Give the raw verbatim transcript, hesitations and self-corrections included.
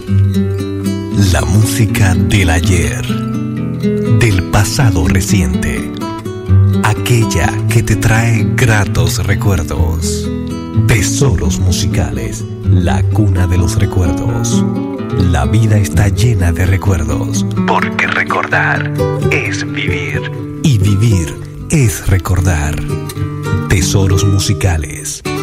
La música del ayer, del pasado reciente, aquella que te trae gratos recuerdos. Tesoros musicales, la cuna de los recuerdos. La vida está llena de recuerdos, porque recordar es vivir y vivir es recordar. Tesoros musicales.